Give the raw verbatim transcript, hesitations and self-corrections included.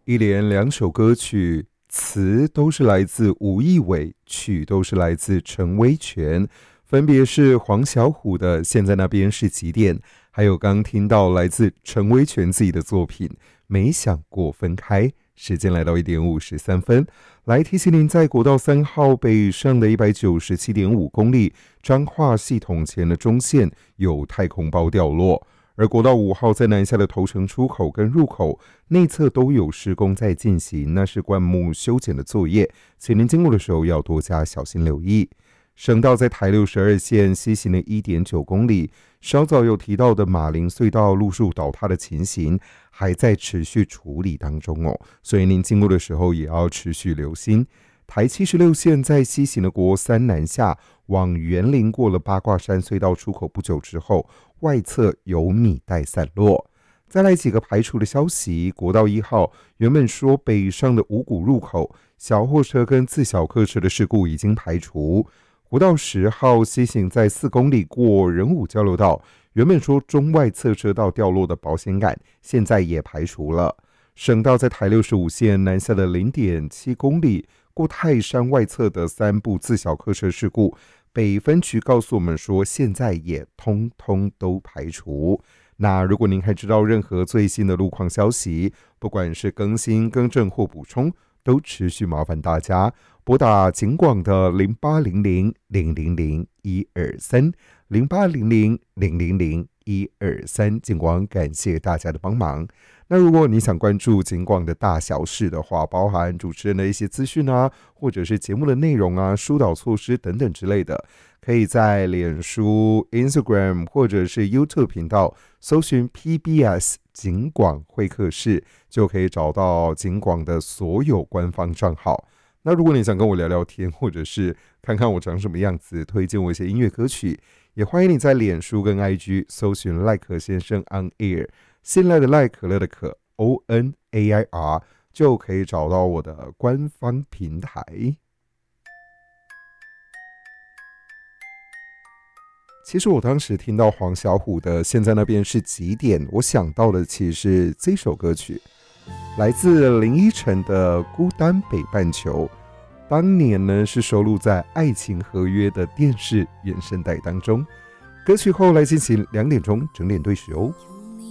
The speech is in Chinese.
一连两首歌曲，词都是来自吴亦伟，曲都是来自陈威全，分别是黄小琥的《现在那边是几点》，还有刚听到来自陈威全自己的作品《没想过分开》。时间来到一点五十三分，来提醒您，在国道三号北上的一百九十七点五公里彰化系统前的中线有太空包掉落，而国道五号在南下的头城出口跟入口内侧都有施工在进行，那是灌木修剪的作业，请您经过的时候要多加小心留意。省道在台六十二线西行的 一点九公里，稍早有提到的马林隧道路树倒塌的情形还在持续处理当中哦，所以您经过的时候也要持续留心。台七十六线在西行的国三南下往园林过了八卦山隧道出口不久之后，外侧有米袋散落。再来几个排除的消息，国道一号原本说北上的五股入口小货车跟自小客车的事故已经排除。国道十号西行在四公里过仁武交流道，原本说中外侧车道掉落的保险杆，现在也排除了。省道在台六十五线南下的 零点七公里过泰山外侧的三部自小客车事故，北分局告诉我们说，现在也通通都排除。那如果您还知道任何最新的路况消息，不管是更新、更正或补充，都持续麻烦大家拨打警广的零八零零零零零一二三零八零零零零零一二三，警广感谢大家的帮忙。那如果你想关注警广的大小事的话，包含主持人的一些资讯啊，或者是节目的内容啊、疏导措施等等之类的，可以在脸书、Instagram 或者是 YouTube 频道搜寻 P B S 警广会客室，就可以找到警广的所有官方账号。那如果你想跟我聊聊天，或者是看看我长什么样子，推荐我一些音乐歌曲，也欢迎你在脸书跟 I G 搜寻赖可先生 on air， 信赖的赖，可乐的可 O N A I R， 就可以找到我的官方平台。其实我当时听到黄小琥的《现在那边是几点》，我想到的其实是这首歌曲，来自林依晨的《孤单北半球》，当年呢是收录在《爱情合约》的电视原声带当中。歌曲后来进行两点钟整点对时哦。